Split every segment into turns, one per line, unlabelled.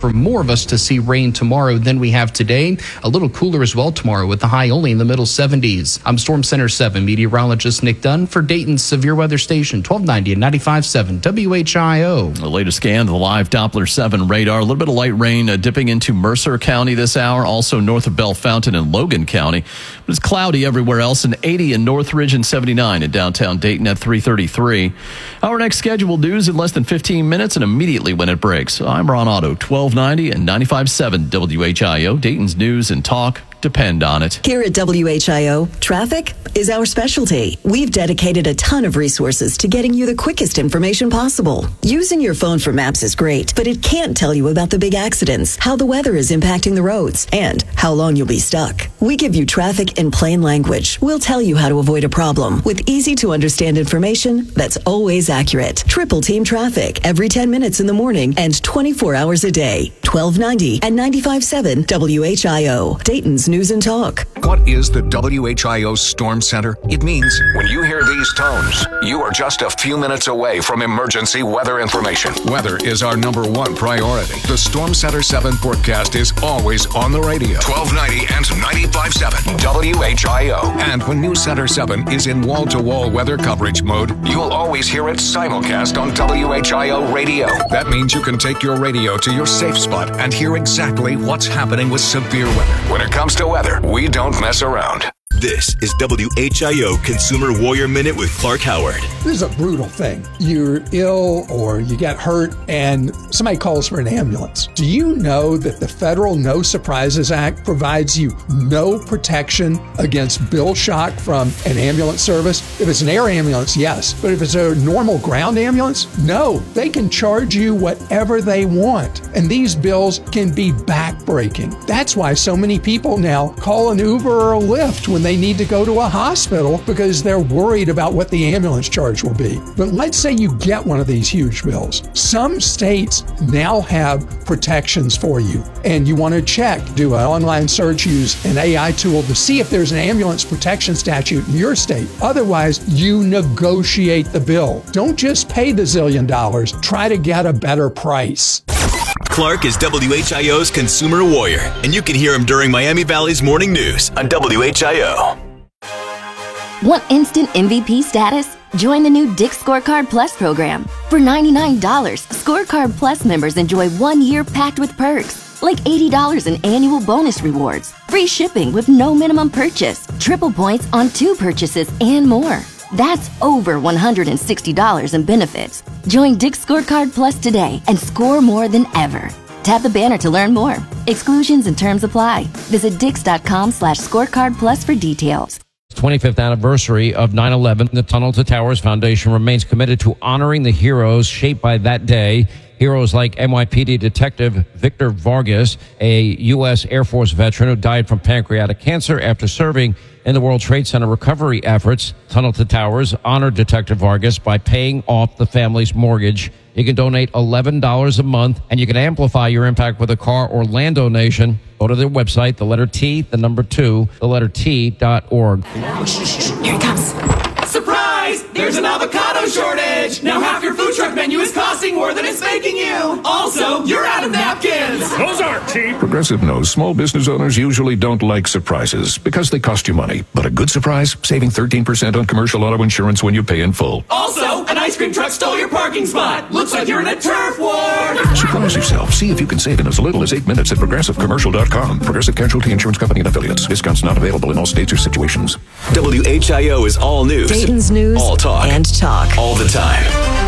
for more of us to see rain tomorrow than we have today. A little cooler as well tomorrow with the high only in the middle 70s. I'm Storm Center 7 meteorologist Nick Dunn for Dayton's Severe Weather Station, 1290 and 95.7 WHIO.
The latest scan of the live Doppler 7 radar. A little bit of light rain dipping into Mercer County this hour, also north of Bell Fountain and Logan County. But it's cloudy everywhere else, and 80 in Northridge and 79 in downtown Dayton at 3:33. Our next scheduled news in less than 15 minutes and immediately when it breaks. I'm Ron Otto, 1290 and 95.7 WHIO, Dayton's News and Talk. Depend on it.
Here at WHIO, traffic is our specialty. We've dedicated a ton of resources to getting you the quickest information possible. Using your phone for maps is great, but it can't tell you about the big accidents, how the weather is impacting the roads, and how long you'll be stuck. We give you traffic in plain language. We'll tell you how to avoid a problem with easy to understand information that's always accurate. Triple Team Traffic every 10 minutes in the morning and 24 hours a day. 1290 and 95.7 WHIO, Dayton's News and Talk.
What is the WHIO Storm Center? It means when you hear these tones, you are just a few minutes away from emergency weather information. Weather is our number one priority. The Storm Center 7 forecast is always on the radio. 1290 and 95.7 WHIO. And when News Center 7 is in wall-to-wall weather coverage mode, you'll always hear it simulcast on WHIO radio. That means you can take your radio to your safe spot and hear exactly what's happening with severe weather. When it comes to weather, we don't mess around.
This is WHIO Consumer Warrior Minute with Clark Howard.
This is a brutal thing. You're ill or you get hurt and somebody calls for an ambulance. Do you know that the federal No Surprises Act provides you no protection against bill shock from an ambulance service? If it's an air ambulance, yes. But if it's a normal ground ambulance, no. They can charge you whatever they want. And these bills can be backbreaking. That's why so many people now call an Uber or a Lyft when they need to go to a hospital because they're worried about what the ambulance charge will be. But let's say you get one of these huge bills. Some states now have protections for you, and you want to check, do an online search, use an AI tool to see if there's an ambulance protection statute in your state. Otherwise, you negotiate the bill. Don't just pay the $1 zillion. Try to get a better price.
Clark is WHIO's Consumer Warrior, and you can hear him during Miami Valley's Morning News on WHIO.
Want instant MVP status? Join the new Dick's Scorecard Plus program. For $99, Scorecard Plus members enjoy 1 year packed with perks, like $80 in annual bonus rewards, free shipping with no minimum purchase, triple points on 2 purchases, and more. That's over $160 in benefits. Join Dick's Scorecard Plus today and score more than ever. Tap the banner to learn more. Exclusions and terms apply. Visit dix.com/scorecardplus for details.
25th anniversary of 9/11, the Tunnel to Towers Foundation remains committed to honoring the heroes shaped by that day. Heroes like NYPD Detective Victor Vargas, a U.S. Air Force veteran who died from pancreatic cancer after serving in the World Trade Center recovery efforts. Tunnel to Towers honored Detective Vargas by paying off the family's mortgage. You can donate $11 a month, and you can amplify your impact with a car or land donation. Go to their website, the letter T, the number 2, the letter T.org.
Here it comes. Surprise! There's an avocado shortage! Now half your food truck menu is costing more than it's making you! Also, you're out of napkins!
Those aren't cheap!
Progressive knows small business owners usually don't like surprises because they cost you money. But a good surprise, saving 13% on commercial auto insurance when you pay in full.
Also, an ice cream truck stole your parking spot! Looks like you're in a turf war!
Surprise yourself. See if you can save in as little as 8 minutes at ProgressiveCommercial.com. Progressive Casualty Insurance Company and Affiliates. Discounts not available in all states or situations.
WHIO is all news.
Dayton's News
all talk.
And talk.
All the time.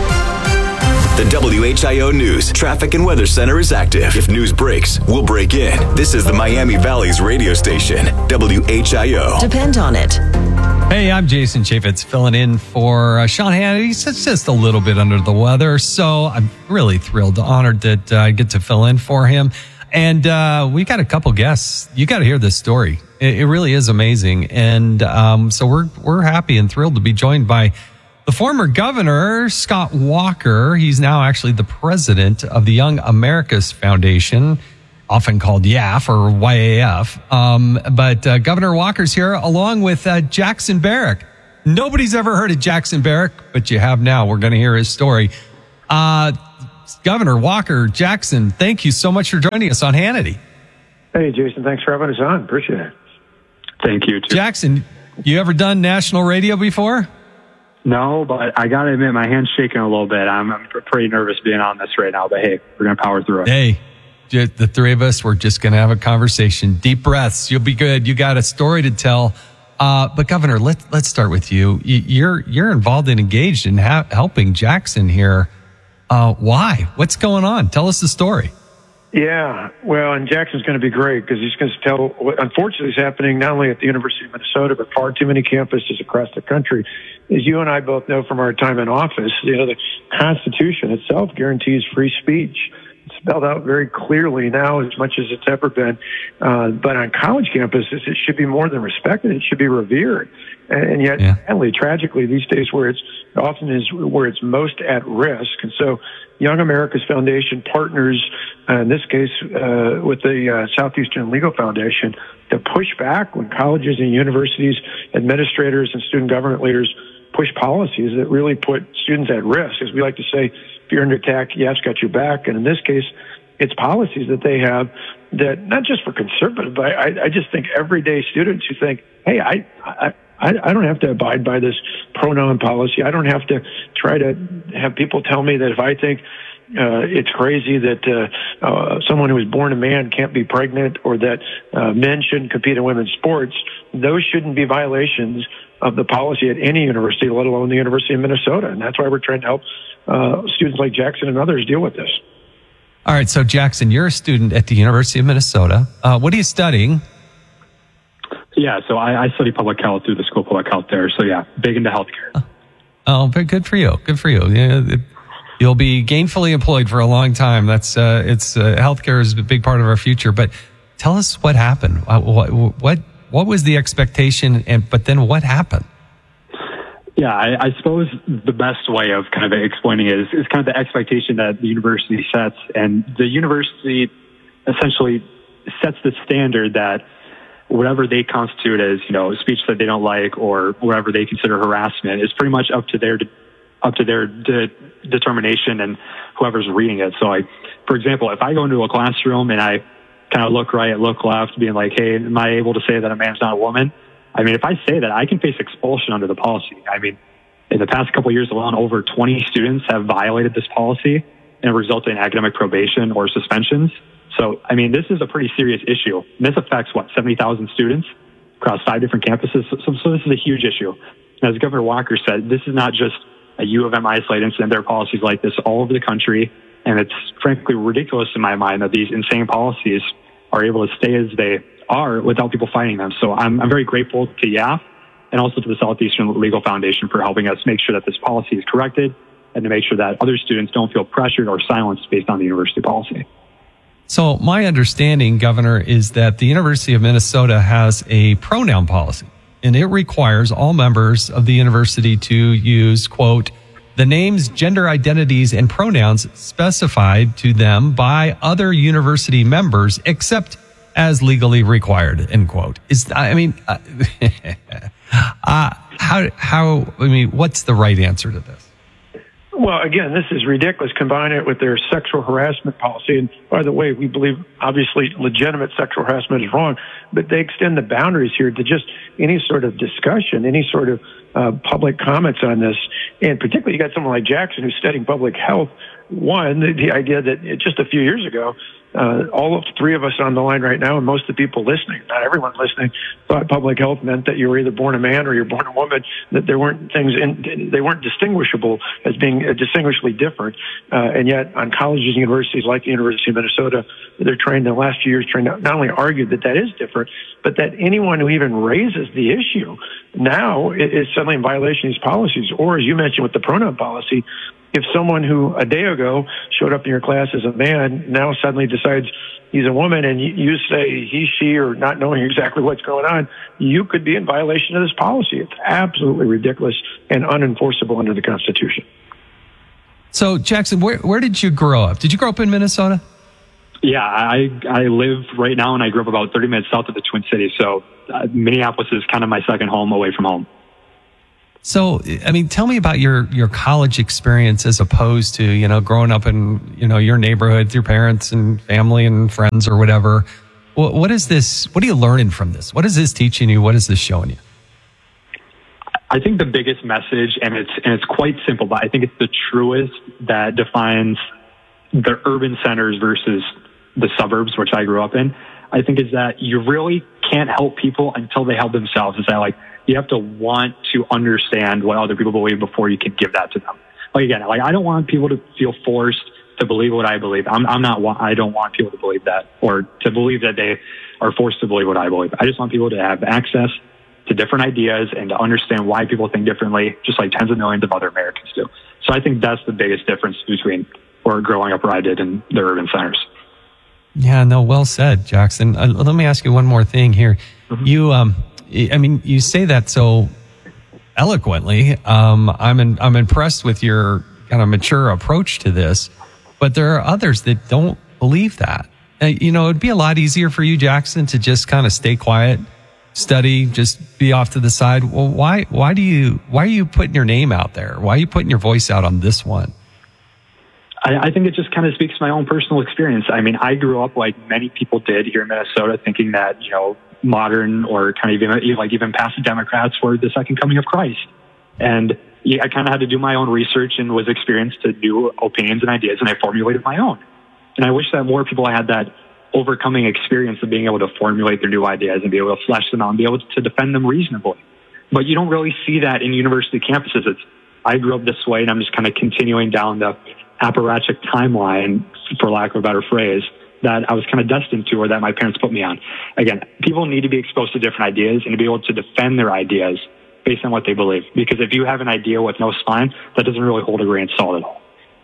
The WHIO News Traffic and Weather Center is active. If news breaks, we'll break in. This is the Miami Valley's radio station, WHIO.
Depend on it.
Hey, I'm Jason Chaffetz filling in for Sean Hannity. He's just a little bit under the weather, so I'm really thrilled, honored that I get to fill in for him. And we got a couple guests. You got to hear this story. It really is amazing. And so we're happy and thrilled to be joined by the former governor, Scott Walker. He's now actually the president of the Young America's Foundation, often called YAF or YAF. But Governor Walker's here along with Jackson Barrick. Nobody's ever heard of Jackson Barrick, but you have now. We're going to hear his story. Governor Walker Jackson, thank you so much for joining us on Hannity.
Hey, Jason, thanks for having us on. Appreciate it.
Thank you, too.
Jackson, you ever done national radio before?
No, but I got to admit, my hand's shaking a little bit. I'm pretty nervous being on this right now, but hey, we're going to power through it.
Hey, the three of us, we're just going to have a conversation. Deep breaths. You'll be good. You got a story to tell. But Governor, let's start with you. You're involved and engaged in helping Jackson here. Why? What's going on? Tell us the story.
Yeah, well, and Jackson's going to be great because he's going to tell what unfortunately is happening not only at the University of Minnesota, but far too many campuses across the country. As you and I both know from our time in office, the Constitution itself guarantees free speech. It's spelled out very clearly now as much as it's ever been. But on college campuses, it should be more than respected. It should be revered. And yet, sadly, tragically, these days where it's most at risk. And so Young America's Foundation partners, in this case, with the Southeastern Legal Foundation, to push back when colleges and universities, administrators and student government leaders push policies that really put students at risk. As we like to say, if you're under attack, YAF's got your back. And in this case, it's policies that they have that not just for conservative, but I just think everyday students who think, hey, I don't have to abide by this pronoun policy. I don't have to try to have people tell me that if I think it's crazy that someone who was born a man can't be pregnant, or that men shouldn't compete in women's sports. Those shouldn't be violations of the policy at any university, let alone the University of Minnesota. And that's why we're trying to help students like Jackson and others deal with this.
All right. So Jackson, you're a student at the University of Minnesota. What are you studying?
Yeah, so I study public health through the School of Public Health there. So yeah, big into healthcare.
Oh, very good for you. Good for you. Yeah, you'll be gainfully employed for a long time. That's healthcare is a big part of our future. But tell us what happened. What was the expectation? But then what happened?
Yeah, I suppose the best way of kind of explaining it is kind of the expectation that the university sets, and the university essentially sets the standard that whatever they constitute as, speech that they don't like or whatever they consider harassment is pretty much up to their determination and whoever's reading it. So, for example, if I go into a classroom and I kind of look right, look left, being like, hey, am I able to say that a man's not a woman? I mean, if I say that, I can face expulsion under the policy. I mean, in the past couple of years alone, over 20 students have violated this policy and resulted in academic probation or suspensions. So, I mean, this is a pretty serious issue. And this affects, 70,000 students across 5 different campuses. So this is a huge issue. And as Governor Walker said, this is not just a U of M isolated incident. There are policies like this all over the country. And it's frankly ridiculous in my mind that these insane policies are able to stay as they are without people fighting them. So I'm very grateful to YAF and also to the Southeastern Legal Foundation for helping us make sure that this policy is corrected and to make sure that other students don't feel pressured or silenced based on the university policy.
So my understanding, Governor, is that the University of Minnesota has a pronoun policy, and it requires all members of the university to use, quote, the names, gender identities, and pronouns specified to them by other university members, except as legally required, end quote. What's the right answer to this?
Well, again, this is ridiculous. Combine it with their sexual harassment policy. And by the way, we believe obviously legitimate sexual harassment is wrong, but they extend the boundaries here to just any sort of discussion, any sort of public comments on this. And particularly, you got someone like Jackson who's studying public health. One, the idea that just a few years ago, all of 3 of us on the line right now, and most of the people listening, not everyone listening, thought public health meant that you were either born a man or you're born a woman, that there weren't things they weren't distinguishable as being distinguishably different. And yet on colleges and universities like the University of Minnesota, they're trying to, the last few years, trying to not only argue that that is different, but that anyone who even raises the issue now is suddenly in violation of these policies. Or as you mentioned with the pronoun policy, if someone who a day ago showed up in your class as a man now suddenly decides he's a woman and you say he, she, or not knowing exactly what's going on, you could be in violation of this policy. It's absolutely ridiculous and unenforceable under the Constitution.
So, Jackson, where did you grow up? Did you grow up in Minnesota?
Yeah, I live right now, and I grew up about 30 minutes south of the Twin Cities. So Minneapolis is kind of my second home away from home.
So, I mean, tell me about your college experience as opposed to, you know, growing up in, you know, your neighborhood with your parents and family and friends or whatever. What is this? What are you learning from this? What is this teaching you? What is this showing you?
I think the biggest message, and it's quite simple, but I think it's the truest that defines the urban centers versus the suburbs, which I grew up in, I think is that you really can't help people until they help themselves. Is that, like, you have to want to understand what other people believe before you can give that to them. Like, again, like, I don't want people to feel forced to believe what I believe. I don't want people to believe that, or to believe that they are forced to believe what I believe. I just want people to have access to different ideas and to understand why people think differently, just like tens of millions of other Americans do. So I think that's the biggest difference between or growing up where I did in the urban centers. Yeah, no, well said, Jackson. Let me ask you one more thing here. Mm-hmm. You say that so eloquently. I'm impressed with your kind of mature approach to this, but there are others that don't believe that. It'd be a lot easier for you, Jackson, to just kind of stay quiet, study, just be off to the side. Well, why are you putting your name out there? Why are you putting your voice out on this one? I think it just kind of speaks to my own personal experience. I mean, I grew up like many people did here in Minnesota, thinking that, modern or kind of even past Democrats were the second coming of Christ. And I kind of had to do my own research and was experienced to new opinions and ideas, and I formulated my own. And I wish that more people had that overcoming experience of being able to formulate their new ideas and be able to flesh them out and be able to defend them reasonably. But you don't really see that in university campuses. I grew up this way, and I'm just kind of continuing down the apparatchik timeline, for lack of a better phrase, that I was kind of destined to, or that my parents put me on. Again, people need to be exposed to different ideas and to be able to defend their ideas based on what they believe. Because if you have an idea with no spine, that doesn't really hold a grain of salt at all.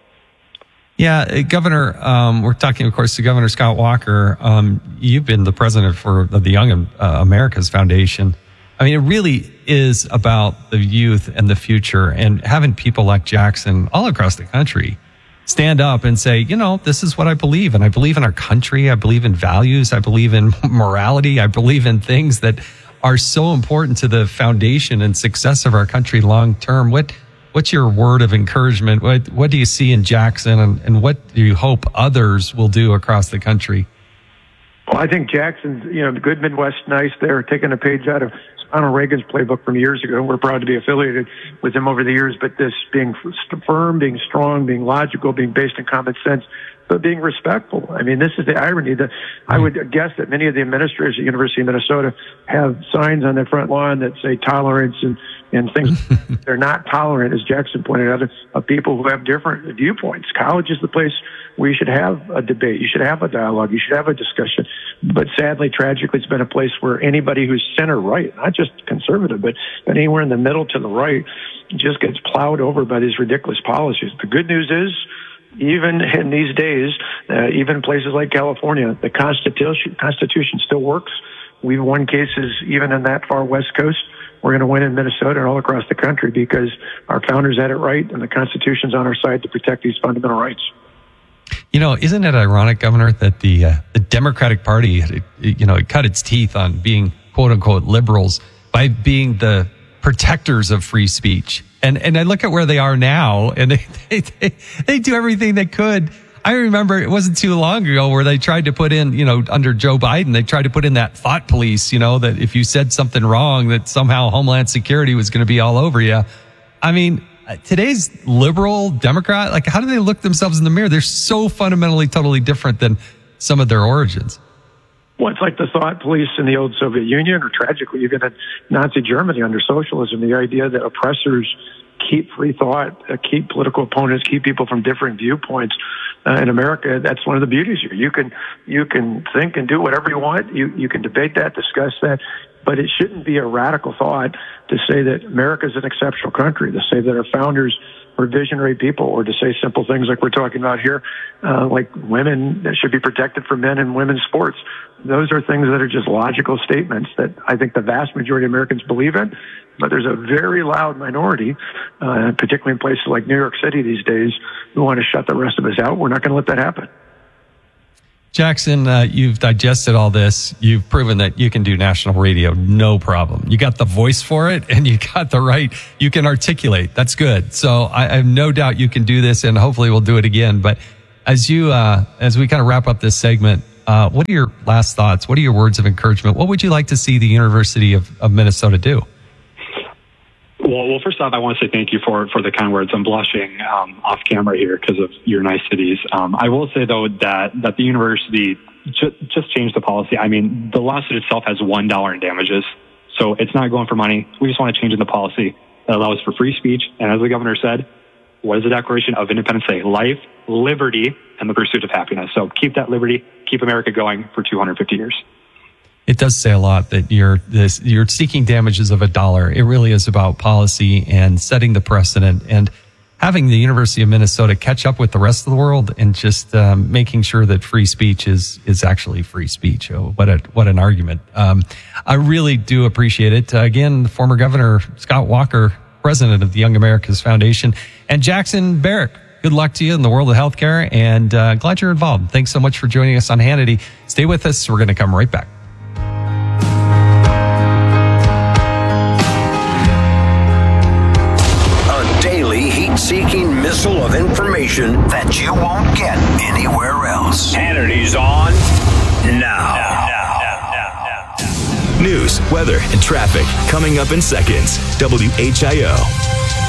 Yeah, Governor, we're talking, of course, to Governor Scott Walker. You've been the president for the Young America's Foundation. I mean, it really is about the youth and the future, and having people like Jackson all across the country stand up and say, this is what I believe. And I believe in our country. I believe in values. I believe in morality. I believe in things that are so important to the foundation and success of our country long term. What's your word of encouragement? What do you see in Jackson, and what do you hope others will do across the country?
Well, I think Jackson's, the good Midwest nice there, taking a page out of Ronald Reagan's playbook from years ago. We're proud to be affiliated with him over the years, but this being firm, being strong, being logical, being based in common sense, but being respectful. I mean, this is the irony that I would guess that many of the administrators at the University of Minnesota have signs on their front lawn that say tolerance and things. They're not tolerant, as Jackson pointed out, of people who have different viewpoints. College is the place where you should have a debate. You should have a dialogue. You should have a discussion. But sadly, tragically, it's been a place where anybody who's center-right, not just conservative, but anywhere in the middle to the right, just gets plowed over by these ridiculous policies. The good news is, even in these days, even places like California, the Constitution still works. We've won cases even in that far West Coast. We're going to win in Minnesota and all across the country because our founders had it right, and the Constitution's on our side to protect these fundamental rights.
Isn't it ironic, Governor, that the Democratic Party, it cut its teeth on being quote unquote liberals by being the protectors of free speech. And I look at where they are now, and they do everything they could. I remember it wasn't too long ago where they tried to put in, under Joe Biden, they tried to put in that thought police, that if you said something wrong, that somehow Homeland Security was going to be all over you. I mean, today's liberal Democrat, like, how do they look themselves in the mirror? They're so fundamentally totally different than some of their origins.
Well, it's like the thought police in the old Soviet Union, or tragically even in Nazi Germany under socialism, the idea that oppressors keep free thought, keep political opponents, keep people from different viewpoints. In America, that's one of the beauties here. You can think and do whatever you want. You can debate that, discuss that, but it shouldn't be a radical thought to say that America is an exceptional country, to say that our founders were visionary people, or to say simple things like we're talking about here, like women should be protected from men in women's sports. Those are things that are just logical statements that I think the vast majority of Americans believe in, but there's a very loud minority, particularly in places like New York City these days, who want to shut the rest of us out. We're not going to let that happen.
Jackson, you've digested all this. You've proven that you can do national radio, no problem. You got the voice for it, and you got the right, you can articulate. That's good. So I have no doubt you can do this, and hopefully we'll do it again. But as we kind of wrap up this segment, what are your last thoughts? What are your words of encouragement? What would you like to see the University of Minnesota do?
Well, first off, I want to say thank you for the kind words. I'm blushing off camera here because of your niceties. I will say, though, that the university just changed the policy. I mean, the lawsuit itself has $1 in damages, so it's not going for money. We just want to change in the policy that allows for free speech. And as the governor said, what does the Declaration of Independence say? Life, liberty, and the pursuit of happiness. So keep that liberty, keep America going for 250 years.
It does say a lot that you're seeking damages of $1. It really is about policy and setting the precedent and having the University of Minnesota catch up with the rest of the world and just making sure that free speech is actually free speech. Oh, what an argument. I really do appreciate it. Again, the former Governor Scott Walker, president of the Young America's Foundation, and Jackson Barrick. Good luck to you in the world of healthcare, and glad you're involved. Thanks so much for joining us on Hannity. Stay with us. We're going to come right back.
Seeking missile of information that you won't get anywhere else. Hannity's on now.
News, weather, and traffic coming up in seconds. WHIO.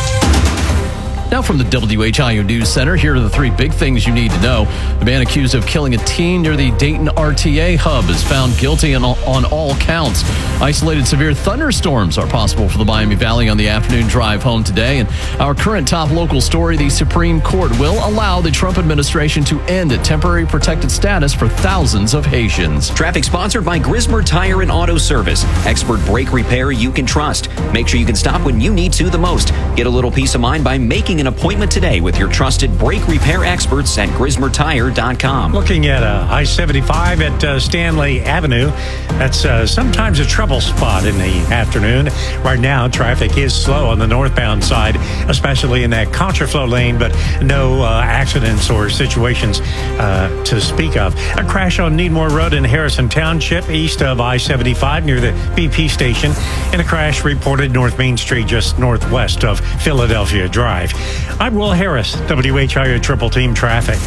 Now from the WHIO News Center, here are the three big things you need to know. The man accused of killing a teen near the Dayton RTA hub is found guilty on all counts. Isolated severe thunderstorms are possible for the Miami Valley on the afternoon drive home today. And our current top local story, the Supreme Court will allow the Trump administration to end a temporary protected status for thousands of Haitians.
Traffic sponsored by Grismer Tire and Auto Service. Expert brake repair you can trust. Make sure you can stop when you need to the most. Get a little peace of mind by making an appointment today with your trusted brake repair experts at GrismerTire.com.
Looking at I-75 at Stanley Avenue. That's sometimes a trouble spot in the afternoon. Right now, traffic is slow on the northbound side, especially in that contraflow lane, but no accidents or situations to speak of. A crash on Needmore Road in Harrison Township, east of I-75 near the BP station, and a crash reported North Main Street just northwest of Philadelphia Drive. I'm Will Harris, WHIO Triple Team Traffic.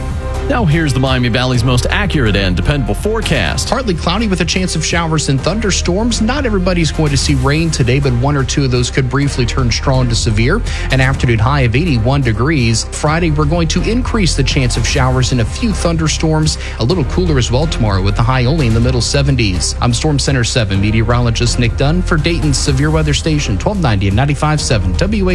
Now here's the Miami Valley's most accurate and dependable forecast.
Partly cloudy with a chance of showers and thunderstorms. Not everybody's going to see rain today, but one or two of those could briefly turn strong to severe. An afternoon high of 81 degrees. Friday, we're going to increase the chance of showers and a few thunderstorms. A little cooler as well tomorrow with the high only in the middle 70s. I'm Storm Center 7 meteorologist Nick Dunn for Dayton's Severe Weather Station, 1290 and 95.7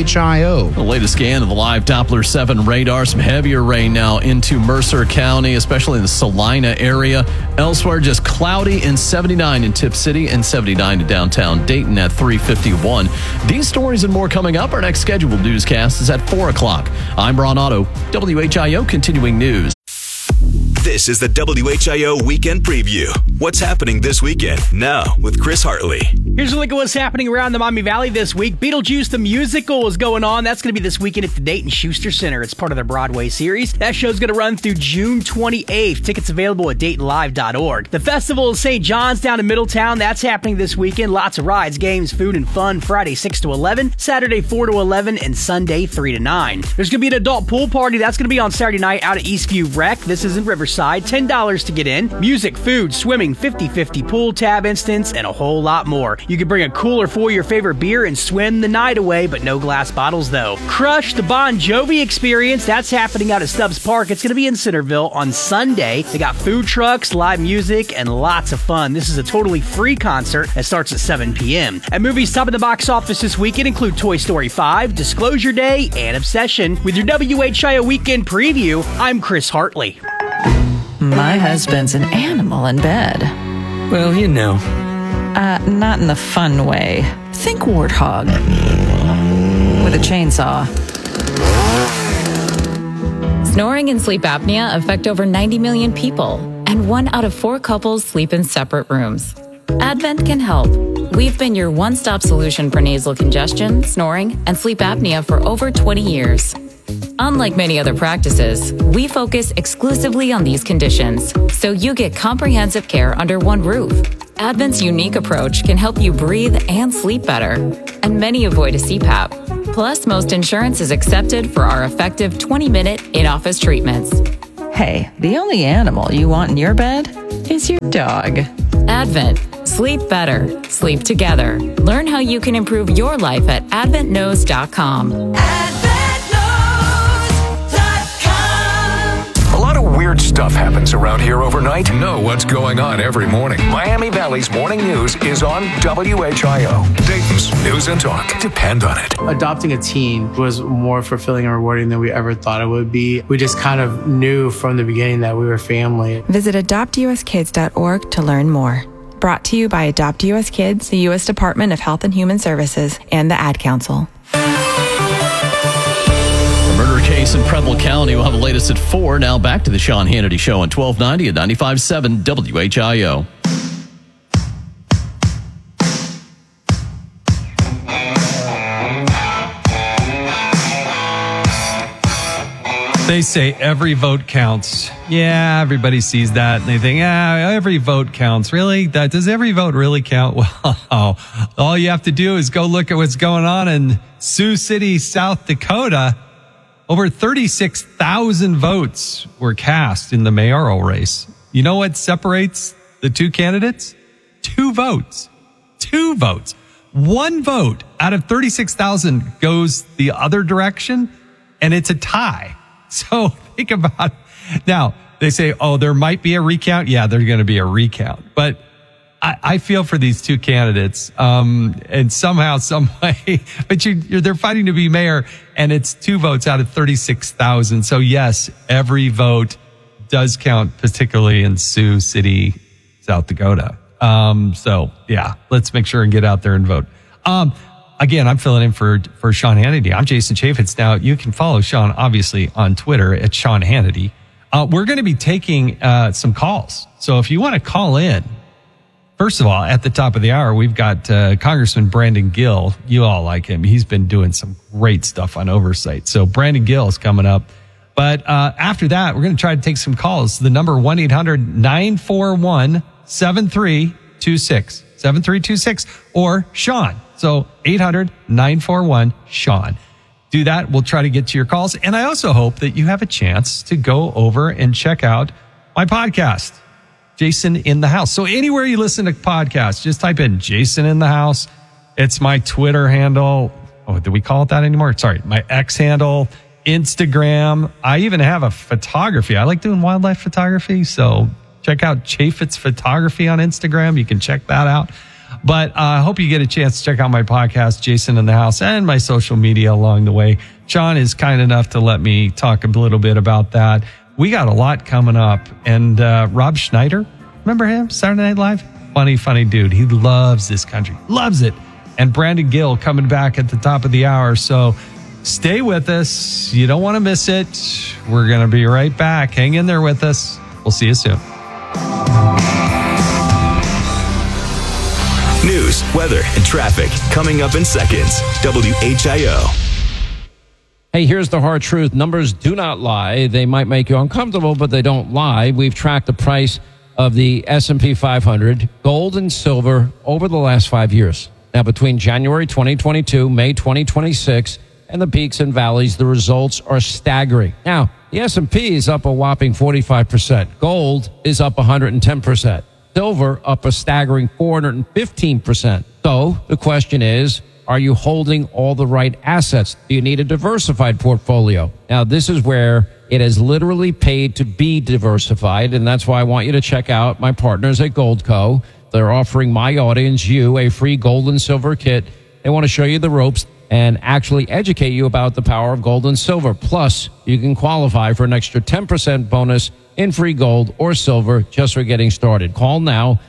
WHIO.
The latest scan of the live Doppler 7 radar. Some heavier rain now into Mercer County, especially in the Salina area. Elsewhere, just cloudy and 79 in Tip City and 79 in downtown Dayton at 3:51. These stories and more coming up. Our next scheduled newscast is at 4 o'clock. I'm Ron Otto, WHIO Continuing News.
This is the WHIO Weekend Preview. What's happening this weekend? Now with Chris Hartley.
Here's a look at what's happening around the Miami Valley this week. Beetlejuice the Musical is going on. That's going to be this weekend at the Dayton Schuster Center. It's part of their Broadway series. That show's going to run through June 28th. Tickets available at DaytonLive.org. The Festival of St. John's down in Middletown. That's happening this weekend. Lots of rides, games, food, and fun. Friday 6 to 11, Saturday 4 to 11, and Sunday 3 to 9. There's going to be an adult pool party. That's going to be on Saturday night out at Eastview Rec. This is in Riverside. $10 to get in. Music, food, swimming, 50-50 pool, tab instance, and a whole lot more. You can bring a cooler for your favorite beer and swim the night away, but no glass bottles though. Crush the Bon Jovi experience. That's happening out at Stubbs Park. It's going to be in Centerville on Sunday. They got food trucks, live music, and lots of fun. This is a totally free concert that starts at 7 p.m. And movies top of the box office this weekend include Toy Story 5, Disclosure Day, and Obsession. With your WHIO Weekend Preview, I'm Chris Hartley.
My husband's an animal in bed.
Well, you know.
Not in the fun way. Think warthog. With a chainsaw.
Snoring and sleep apnea affect over 90 million people, and 1 out of 4 couples sleep in separate rooms. Advent can help. We've been your one-stop solution for nasal congestion, snoring, and sleep apnea for over 20 years. Unlike many other practices, we focus exclusively on these conditions, so you get comprehensive care under one roof. Advent's unique approach can help you breathe and sleep better, and many avoid a CPAP. Plus, most insurance is accepted for our effective 20-minute in-office treatments.
Hey, the only animal you want in your bed is your dog.
Advent. Sleep better. Sleep together. Learn how you can improve your life at adventknows.com.
A lot of weird stuff happens around here overnight. Know what's going on every morning. Miami Valley's morning news is on WHIO. Dayton's News and Talk. Depend on it.
Adopting a teen was more fulfilling and rewarding than we ever thought it would be. We just kind of knew from the beginning that we were family.
Visit adoptuskids.org to learn more. Brought to you by Adopt US Kids, the U.S. Department of Health and Human Services, and the Ad Council.
A murder case in Preble County. We'll have the latest at 4. Now back to the Sean Hannity Show on 1290 and 95.7 WHIO.
They say every vote counts. Yeah, everybody sees that and they think, every vote counts. Really? Does every vote really count? Well, all you have to do is go look at what's going on in Sioux City, South Dakota. Over 36,000 votes were cast in the mayoral race. You know what separates the two candidates? 2 votes. 2 votes. 1 vote out of 36,000 goes the other direction, and it's a tie. So think about it. Now, they say, there might be a recount. Yeah, there's going to be a recount. But I feel for these 2 candidates, and somehow, some way, but they're fighting to be mayor, and it's 2 votes out of 36,000. So yes, every vote does count, particularly in Sioux City, South Dakota. So yeah, let's make sure and get out there and vote. Again, I'm filling in for Sean Hannity. I'm Jason Chaffetz. Now, you can follow Sean, obviously, on Twitter at Sean Hannity. We're going to be taking some calls. So if you want to call in, first of all, at the top of the hour, we've got Congressman Brandon Gill. You all like him. He's been doing some great stuff on oversight. So Brandon Gill is coming up. But after that, we're going to try to take some calls. The number 1-800-941-7326. 7326 or Sean. So 800-941-SEAN. Do that. We'll try to get to your calls. And I also hope that you have a chance to go over and check out my podcast, Jason in the House. So anywhere you listen to podcasts, just type in Jason in the House. It's my Twitter handle. Oh, do we call it that anymore? Sorry, my X handle, Instagram. I even have a photography. I like doing wildlife photography. So check out Chaffetz Photography on Instagram. You can check that out. But I hope you get a chance to check out my podcast, Jason in the House, and my social media along the way. Sean is kind enough to let me talk a little bit about that. We got a lot coming up. And Rob Schneider, remember him? Saturday Night Live? Funny dude. He loves this country. Loves it. And Brandon Gill coming back at the top of the hour. So stay with us. You don't want to miss it. We're going to be right back. Hang in there with us. We'll see you soon.
News, weather, and traffic coming up in seconds. WHIO.
Hey, here's the hard truth. Numbers do not lie. They might make you uncomfortable, but they don't lie. We've tracked the price of the S&P 500, gold and silver, over the last 5 years. Now, between January 2022, May 2026, and the peaks and valleys, the results are staggering. Now, the S&P is up a whopping 45%. Gold is up 110%. Silver up a staggering 415%. So the question is, are you holding all the right assets? Do you need a diversified portfolio? Now, this is where it has literally paid to be diversified, and that's why I want you to check out my partners at Goldco. They're offering my audience, you, a free gold and silver kit. They want to show you the ropes and actually educate you about the power of gold and silver. Plus, you can qualify for an extra 10% bonus in free gold or silver just for getting started. Call now,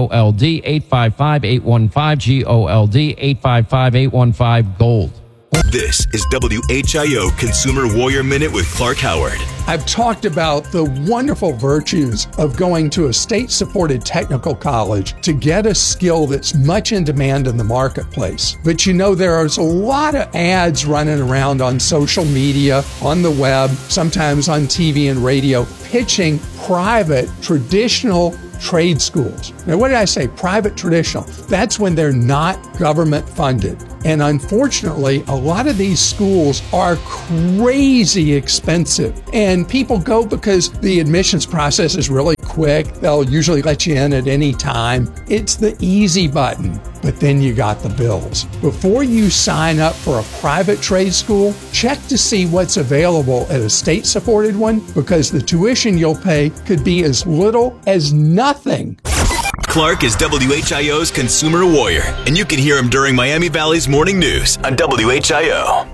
855-815-GOLD, 855-815-GOLD, 855-815-GOLD.
This is WHIO Consumer Warrior Minute with Clark Howard.
I've talked about the wonderful virtues of going to a state-supported technical college to get a skill that's much in demand in the marketplace. But you know, there's a lot of ads running around on social media, on the web, sometimes on TV and radio, pitching private, traditional trade schools. Now, what did I say? Private traditional. That's when they're not government funded. And unfortunately, a lot of these schools are crazy expensive. And people go because the admissions process is really quick. They'll usually let you in at any time. It's the easy button. But then you got the bills. Before you sign up for a private trade school, check to see what's available at a state-supported one, because the tuition you'll pay could be as little as nothing.
Clark is WHIO's Consumer Warrior, and you can hear him during Miami Valley's morning news on WHIO.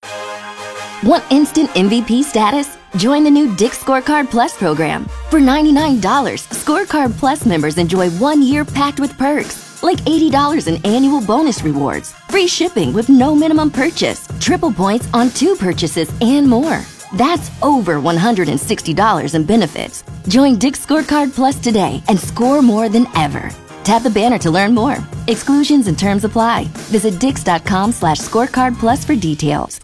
Want instant MVP status? Join the new Dick's Scorecard Plus program. For $99, Scorecard Plus members enjoy 1 year packed with perks, like $80 in annual bonus rewards, free shipping with no minimum purchase, triple points on 2 purchases, and more. That's over $160 in benefits. Join Dick's Scorecard Plus today and score more than ever. Tap the banner to learn more. Exclusions and terms apply. Visit dix.com/scorecard plus for details.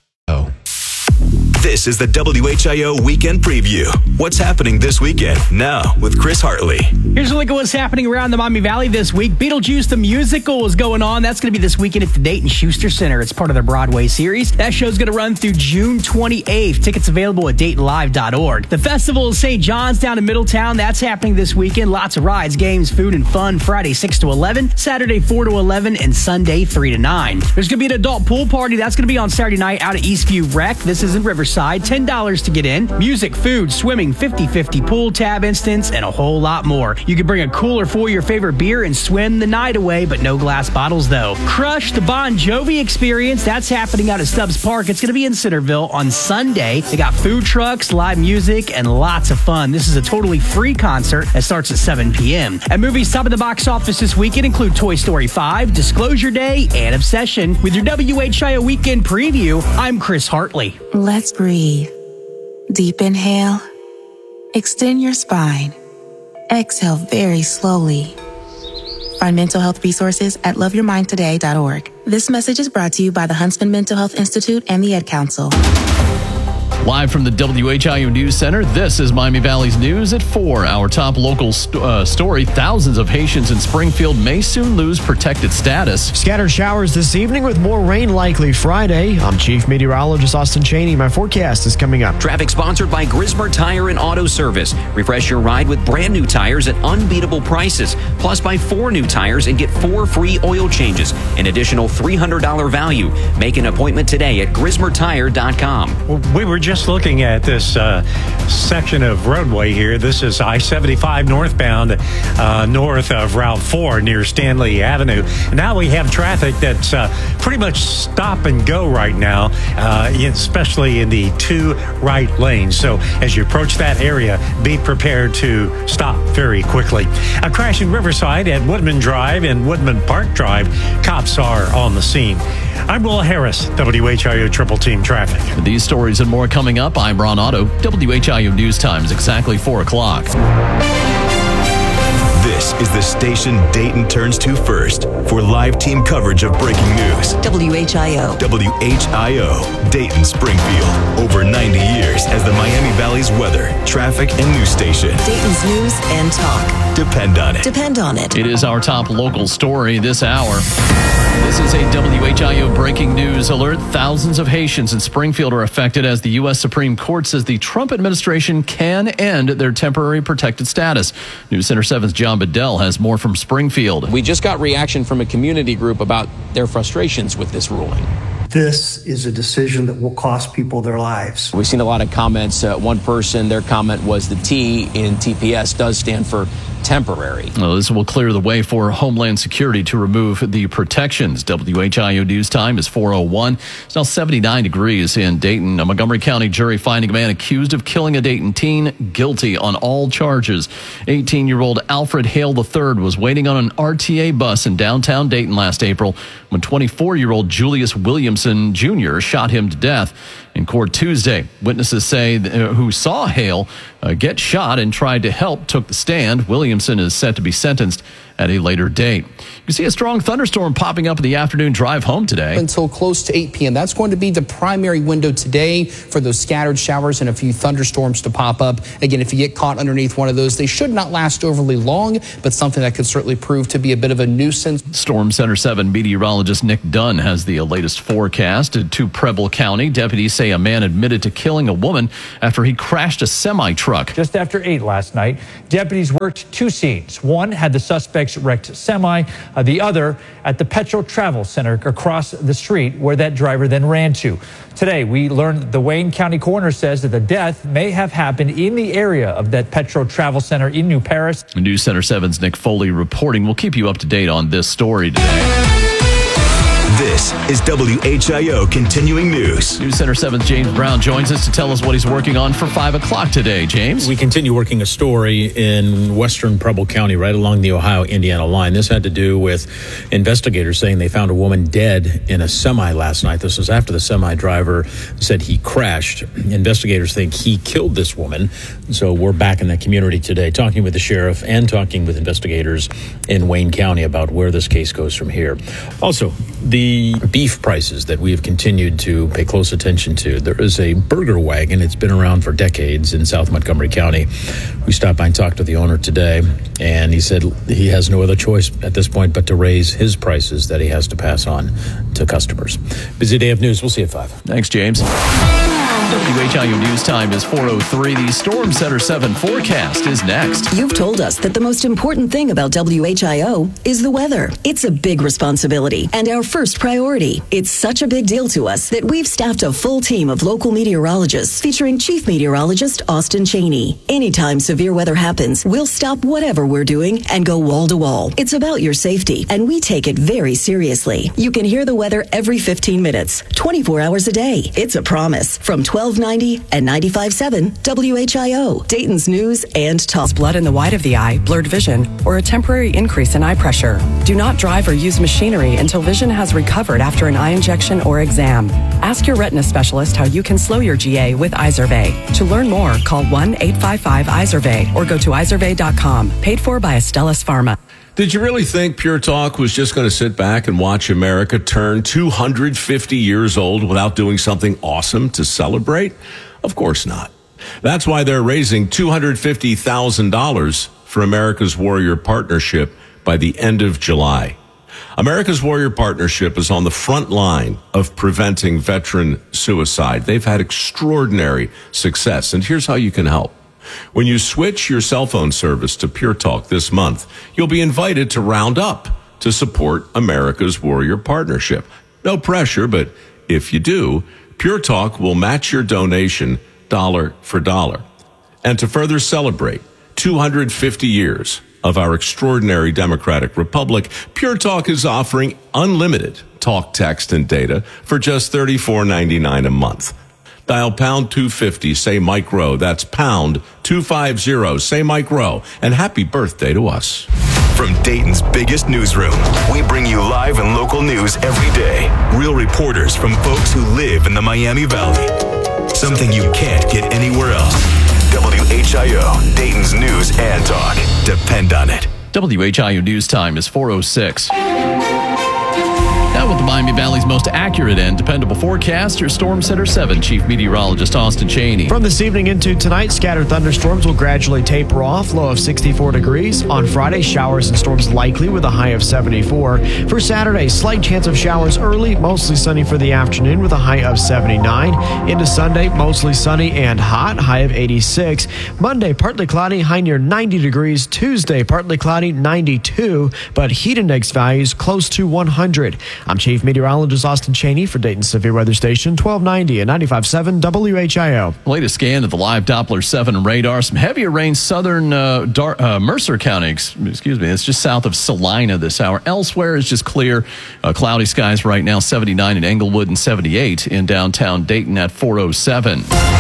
This is the WHIO Weekend Preview. What's happening this weekend? Now with Chris Hartley.
Here's a look at what's happening around the Miami Valley this week. Beetlejuice the Musical is going on. That's going to be this weekend at the Dayton Schuster Center. It's part of their Broadway series. That show's going to run through June 28th. Tickets available at DaytonLive.org. The Festival of St. John's down in Middletown. That's happening this weekend. Lots of rides, games, food, and fun. Friday 6 to 11, Saturday 4 to 11, and Sunday 3 to 9. There's going to be an adult pool party. That's going to be on Saturday night out at Eastview Rec. This is in Riverside. $10 to get in. Music, food, swimming, 50/50 pool tab instance, and a whole lot more. You can bring a cooler for your favorite beer and swim the night away, but no glass bottles though. Crush the Bon Jovi experience. That's happening out at Stubbs Park. It's going to be in Centerville on Sunday. They got food trucks, live music, and lots of fun. This is a totally free concert that starts at 7 p.m. And movies top of the box office this weekend include Toy Story 5, Disclosure Day, and Obsession. With your WHIO Weekend Preview, I'm Chris Hartley.
Let's breathe. Deep inhale. Extend your spine. Exhale very slowly. Find mental health resources at loveyourmindtoday.org. This message is brought to you by the Huntsman Mental Health Institute and the Ed Council.
Live from the WHIO News Center, this is Miami Valley's News at 4. Our top local story, thousands of Haitians in Springfield may soon lose protected status.
Scattered showers this evening with more rain likely Friday. I'm Chief Meteorologist Austin Cheney. My forecast is coming up.
Traffic sponsored by Grismer Tire and Auto Service. Refresh your ride with brand new tires at unbeatable prices. Plus, buy 4 new tires and get 4 free oil changes. An additional $300 value. Make an appointment today at GrismerTire.com.
Well, we were just looking at this section of roadway here. This is I-75 northbound, north of Route 4 near Stanley Avenue. Now we have traffic that's pretty much stop and go right now, especially in the 2 right lanes. So as you approach that area, be prepared to stop very quickly. A crash in Riverside at Woodman Drive and Woodman Park Drive. Cops are on the scene. I'm Will Harris, WHIO Triple Team Traffic.
With these stories and more coming up, I'm Ron Otto. WHIO News Time is exactly 4 o'clock.
This is the station Dayton turns to first for live team coverage of breaking news.
WHIO.
WHIO, Dayton, Springfield. Over 90 years as the Miami Valley's weather, traffic, and news station.
Dayton's news and talk.
Depend on it.
Depend on it.
It is our top local story this hour. This is a WHIO breaking news alert. Thousands of Haitians in Springfield are affected as the U.S. Supreme Court says the Trump administration can end their temporary protected status. News Center 7's John Bedell has more from Springfield.
We just got reaction from a community group about their frustrations with this ruling.
This is a decision that will cost people their lives.
We've seen a lot of comments. One person, their comment was the T in TPS does stand for temporary.
Well, this will clear the way for Homeland Security to remove the protections. WHIO News Time is 4:01. It's now 79 degrees in Dayton. A Montgomery County jury finding a man accused of killing a Dayton teen guilty on all charges. 18-year-old Alfred Hale III was waiting on an RTA bus in downtown Dayton last April when 24-year-old Julius Williams Williamson Jr. shot him to death in court Tuesday. Witnesses say who saw Hale get shot and tried to help took the stand. Williamson is set to be sentenced at a later date. You see a strong thunderstorm popping up in the afternoon drive home today.
Until close to 8 p.m. That's going to be the primary window today for those scattered showers and a few thunderstorms to pop up. Again, if you get caught underneath one of those, they should not last overly long, but something that could certainly prove to be a bit of a nuisance.
Storm Center 7 meteorologist Nick Dunn has the latest forecast. To Preble County, deputies say a man admitted to killing a woman after he crashed a semi-truck.
Just after 8 last night, deputies worked 2 scenes. One had the suspect's wrecked semi, the other at the Petro Travel Center across the street where that driver then ran to. Today, we learned the Wayne County coroner says that the death may have happened in the area of that Petro Travel Center in New Paris.
News Center 7's Nick Foley reporting. We'll keep you up to date on this story today.
This is WHIO Continuing News.
News Center 7's James Brown joins us to tell us what he's working on for 5 o'clock today. James?
We continue working a story in western Preble County, right along the Ohio-Indiana line. This had to do with investigators saying they found a woman dead in a semi last night. This was after the semi driver said he crashed. Investigators think he killed this woman. So we're back in that community today, talking with the sheriff and talking with investigators in Wayne County about where this case goes from here. Also, the beef prices that we have continued to pay close attention to. There is a burger wagon. It's been around for decades in South Montgomery County. We stopped by and talked to the owner today, and he said he has no other choice at this point but to raise his prices that he has to pass on to customers. Busy day of news. We'll see you at 5.
Thanks, James. WHIO News Time is 4:03. The Storm Center 7 forecast is next.
You've told us that the most important thing about WHIO is the weather. It's a big responsibility and our first priority. It's such a big deal to us that we've staffed a full team of local meteorologists featuring Chief Meteorologist Austin Cheney. Anytime severe weather happens, we'll stop whatever we're doing and go wall to wall. It's about your safety, and we take it very seriously. You can hear the weather every 15 minutes, 24 hours a day. It's a promise from 1290 and 95.7 WHIO, Dayton's News and Talk.
Blood in the white of the eye, blurred vision, or a temporary increase in eye pressure. Do not drive or use machinery until vision has recovered after an eye injection or exam. Ask your retina specialist how you can slow your GA with Izervay. To learn more, call 1-855-IZERVAY or go to izervay.com. Paid for by Astellas Pharma.
Did you really think Pure Talk was just going to sit back and watch America turn 250 years old without doing something awesome to celebrate? Of course not. That's why they're raising $250,000 for America's Warrior Partnership by the end of July. America's Warrior Partnership is on the front line of preventing veteran suicide. They've had extraordinary success, and here's how you can help. When you switch your cell phone service to Pure Talk this month, you'll be invited to round up to support America's Warrior Partnership. No pressure, but if you do, Pure Talk will match your donation dollar for dollar. And to further celebrate 250 years of our extraordinary democratic republic, Pure Talk is offering unlimited talk, text, and data for just $34.99 a month. Dial pound 250, say Mike Rowe. That's pound 250, say Mike Rowe. And happy birthday to us.
From Dayton's biggest newsroom, we bring you live and local news every day. Real reporters from folks who live in the Miami Valley. Something you can't get anywhere else. WHIO, Dayton's News and Talk. Depend on it.
WHIO News Time is 4:06. Now with the Miami Valley's most accurate and dependable forecast, your Storm Center 7 Chief Meteorologist Austin Cheney.
From this evening into tonight, scattered thunderstorms will gradually taper off, low of 64 degrees. On Friday, showers and storms likely with a high of 74. For Saturday, slight chance of showers early, mostly sunny for the afternoon with a high of 79. Into Sunday, mostly sunny and hot, high of 86. Monday, partly cloudy, high near 90 degrees. Tuesday, partly cloudy, 92, but heat index values close to 100. I'm Chief Meteorologist Austin Cheney for Dayton Severe Weather Station, 1290 and 95.7 WHIO.
Latest scan of the live Doppler 7 radar. Some heavier rain southern Mercer County. Excuse me. It's just south of Salina this hour. Elsewhere is just clear. Cloudy skies right now, 79 in Englewood and 78 in downtown Dayton at 4:07.
Traffic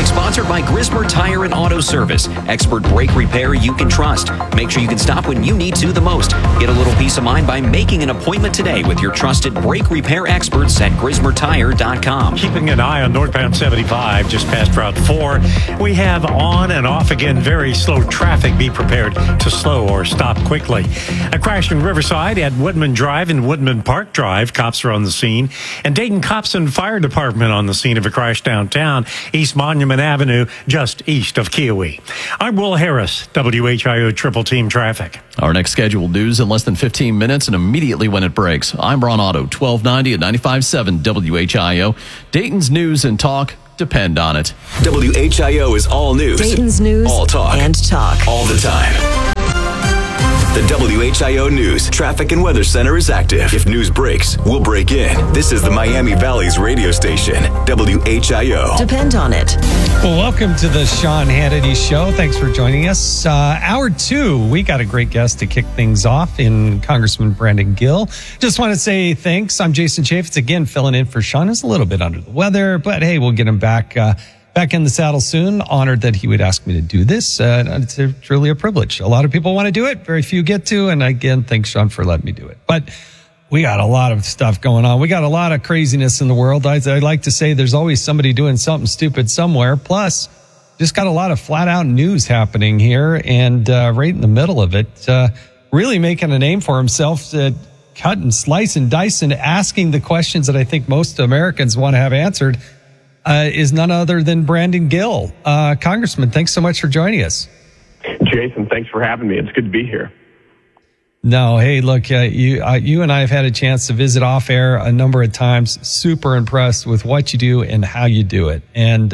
Traffic sponsored by Grismer Tire and Auto Service. Expert brake repair you can trust. Make sure you can stop when you need to the most. Get a little peace of mind by making an appointment today with your trusted brake repair experts at GrismerTire.com.
Keeping an eye on northbound 75 just past Route 4. We have on and off again very slow traffic. Be prepared to slow or stop quickly. A crash in Riverside at Woodman Drive and Woodman Park Drive. Cops are on the scene. And Dayton Cops and Fire Department on the scene of a crash downtown, East Monument Avenue, just east of Kiowee. I'm Will Harris, WHIO Triple Team Traffic.
Our next scheduled news in less than 15 minutes and immediately when it breaks. I'm Ron Otto, 1290 at 95.7 WHIO. Dayton's news and talk depend on it.
WHIO is all news.
Dayton's news
all talk.
And talk.
All the time. The WHIO News Traffic and Weather Center is active. If news breaks, we'll break in. This is the Miami Valley's radio station, WHIO.
Depend on it.
Well, welcome to the Sean Hannity Show. Thanks for joining us. Hour 2, we got a great guest to kick things off in Congressman Brandon Gill. Just want to say thanks. I'm Jason Chaffetz, again, filling in for Sean. He's a little bit under the weather, but hey, we'll get him back in the saddle soon. Honored that he would ask me to do this. It's truly a privilege. A lot of people want to do it. Very few get to. And again, thanks, Sean, for letting me do it. But we got a lot of stuff going on. We got a lot of craziness in the world. I like to say there's always somebody doing something stupid somewhere. Plus, just got a lot of flat out news happening here. And right in the middle of it, really making a name for himself, cut and slice and dice and asking the questions that I think most Americans want to have answered. Is none other than Brandon Gill. Congressman, thanks so much for joining us.
Jason, thanks for having me. It's good to be here.
No, hey, look, you and I have had a chance to visit off air a number of times. Super impressed with what you do and how you do it. And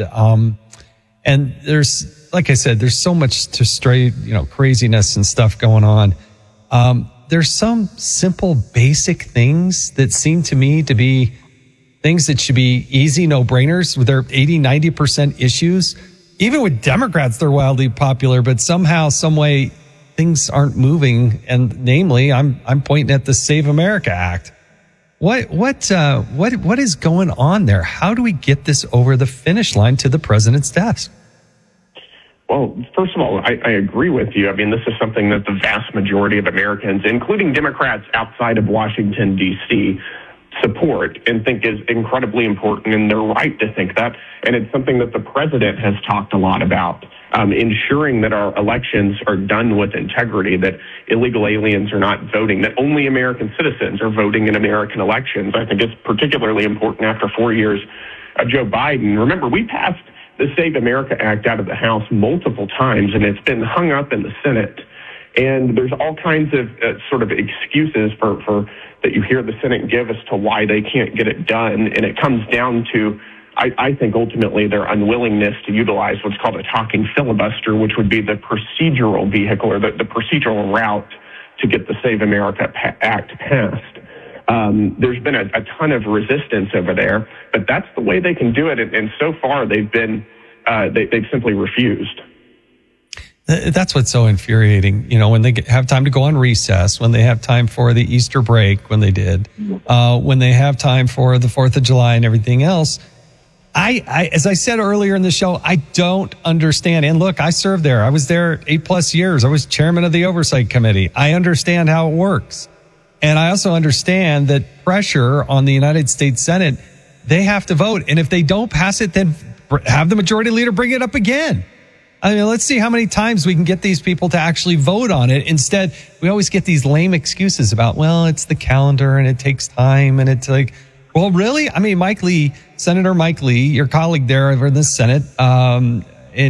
there's, like I said, there's so much to stray, craziness and stuff going on. There's some simple, basic things that seem to me to be things that should be easy, no-brainers with their 80-90% issues. Even with Democrats, they're wildly popular, but somehow, some way, things aren't moving. And namely, I'm pointing at the Save America Act. What is going on there? How do we get this over the finish line to the president's desk?
Well, first of all, I agree with you. I mean, this is something that the vast majority of Americans, including Democrats outside of Washington, D.C., support and think is incredibly important, and they're right to think that. And it's something that the president has talked a lot about, ensuring that our elections are done with integrity, that illegal aliens are not voting, that only American citizens are voting in American elections. I think it's particularly important after 4 years of Joe Biden. Remember, we passed the Save America Act out of the House multiple times, and it's been hung up in the Senate. And there's all kinds of sort of excuses for that you hear the Senate give as to why they can't get it done. And it comes down to, I think, ultimately their unwillingness to utilize what's called a talking filibuster, which would be the procedural vehicle or the procedural route to get the Save America Act passed. There's been a ton of resistance over there, but that's the way they can do it. And so far, they've simply refused.
That's what's so infuriating. When they have time to go on recess, when they have time for the Easter break, when they did, when they have time for the 4th of July and everything else. As I said earlier in the show, I don't understand. And look, I served there. I was there 8+ years. I was chairman of the Oversight Committee. I understand how it works. And I also understand that pressure on the United States Senate, they have to vote. And if they don't pass it, then have the majority leader bring it up again. I mean, let's see how many times we can get these people to actually vote on it. Instead, we always get these lame excuses about, well, it's the calendar and it takes time. And it's like, well, really? I mean, Senator Mike Lee, your colleague there over in the Senate, and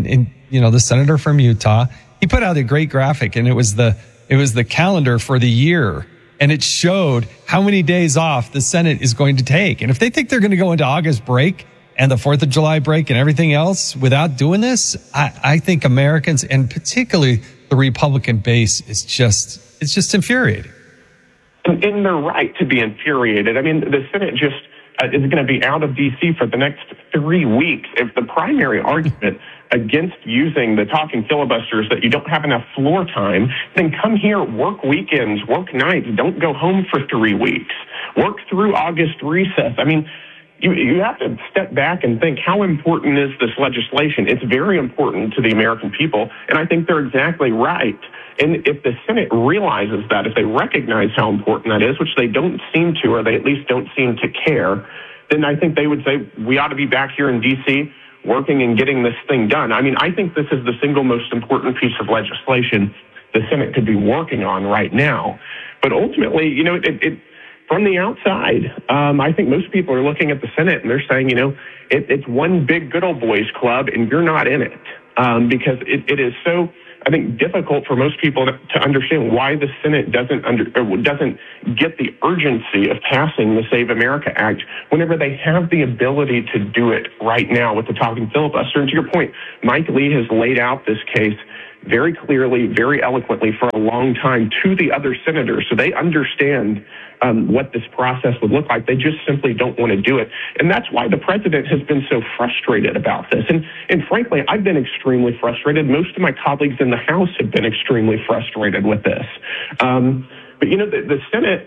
the senator from Utah, he put out a great graphic, and it was the calendar for the year. And it showed how many days off the Senate is going to take. And if they think they're going to go into August break and the 4th of July break and everything else without doing this, I think Americans, and particularly the Republican base, it's just infuriating.
And they're right to be infuriated. I mean, the Senate just is going to be out of D.C. for the next 3 weeks. If the primary argument against using the talking filibusters that you don't have enough floor time, then come here, work weekends, work nights, don't go home for 3 weeks, work through August recess. I mean, you have to step back and think, how important is this legislation? It's very important to the American people, and I think they're exactly right. And if the Senate realizes that, if they recognize how important that is, which they don't seem to, or they at least don't seem to care, then I think they would say, we ought to be back here in D.C. working and getting this thing done. I mean, I think this is the single most important piece of legislation the Senate could be working on right now. But ultimately, you know, from the outside, I think most people are looking at the Senate and they're saying, you know, it's one big good old boys club and you're not in it, because it is so, I think, difficult for most people to understand why the Senate doesn't get the urgency of passing the Save America Act whenever they have the ability to do it right now with the talking filibuster. And to your point, Mike Lee has laid out this case very clearly, very eloquently for a long time to the other senators, so they understand what this process would look like. They just simply don't want to do it. And that's why the president has been so frustrated about this. And frankly, I've been extremely frustrated. Most of my colleagues in the House have been extremely frustrated with this. But, you know, the Senate